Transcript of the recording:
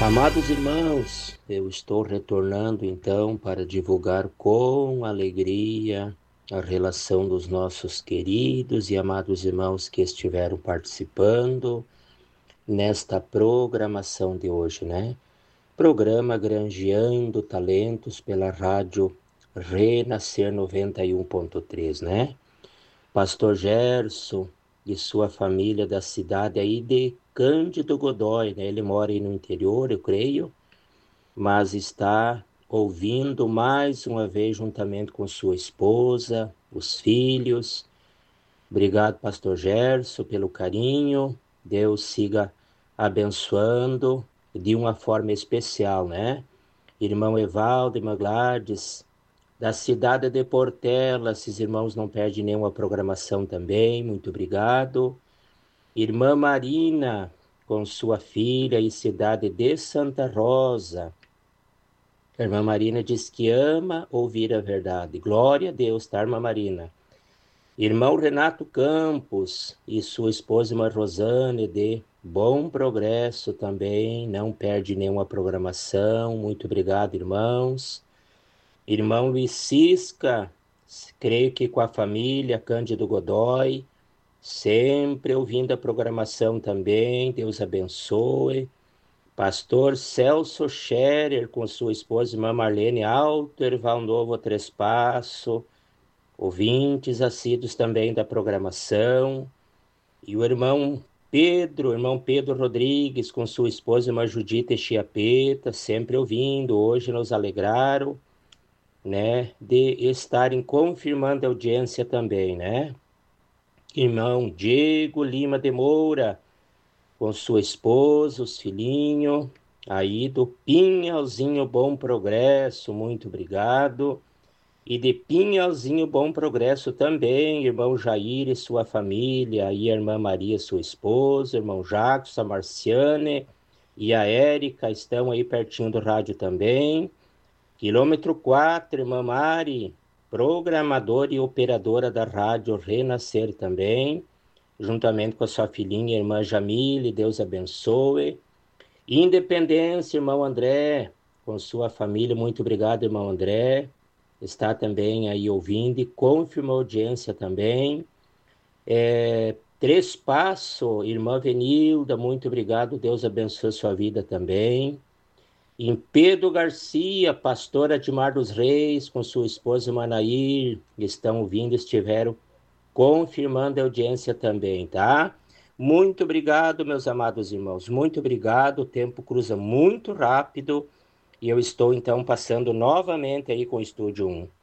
Amados irmãos, eu estou retornando então para divulgar com alegria a relação dos nossos queridos e amados irmãos que estiveram participando nesta programação de hoje, né? Programa Granjeando Talentos pela rádio Renascer 91.3, né? Pastor Gerson e sua família da cidade aí de Cândido Godói, né? Ele mora aí no interior, eu creio, mas está ouvindo mais uma vez juntamente com sua esposa, os filhos. Obrigado, Pastor Gerson, pelo carinho. Deus siga abençoando de uma forma especial, né? Irmão Evaldo, irmã Gladys, da cidade de Portela, esses irmãos não perdem nenhuma programação também, muito obrigado. Irmã Marina, com sua filha e cidade de Santa Rosa. A irmã Marina diz que ama ouvir a verdade. Glória a Deus, tá, irmã Marina? Irmão Renato Campos e sua esposa, irmã Rosane, de Bom Progresso também, não perde nenhuma programação. Muito obrigado, irmãos. Irmão Luiz Cisca, creio que com a família Cândido Godói, sempre ouvindo a programação também. Deus abençoe. Pastor Celso Scherer, com sua esposa, irmã Marlene Alto, Erval Novo Três Passo, ouvintes assíduos também da programação, e o irmão Pedro Rodrigues, com sua esposa, irmã Judita Chiapeta, sempre ouvindo, hoje nos alegraram, né, de estarem confirmando a audiência também, né? Irmão Diego Lima de Moura, com sua esposa, os filhinhos, aí do Pinhalzinho Bom Progresso, muito obrigado. E de Pinhalzinho Bom Progresso também, irmão Jair e sua família, aí a irmã Maria, sua esposa, irmão Jacques, a Marciane e a Érica estão aí pertinho do rádio também. Quilômetro 4, irmã Mari, programadora e operadora da rádio Renascer também, juntamente com a sua filhinha, irmã Jamile, Deus abençoe. Independência, irmão André, com sua família, muito obrigado, irmão André, está também aí ouvindo e confirma a audiência também. Três Passo, irmã Venilda, muito obrigado, Deus abençoe sua vida também. Em Pedro Garcia, pastora de Mar dos Reis, com sua esposa Manair, estão ouvindo, estiveram confirmando a audiência também, tá? Muito obrigado, meus amados irmãos, muito obrigado. O tempo cruza muito rápido e eu estou então passando novamente aí com o Estúdio 1.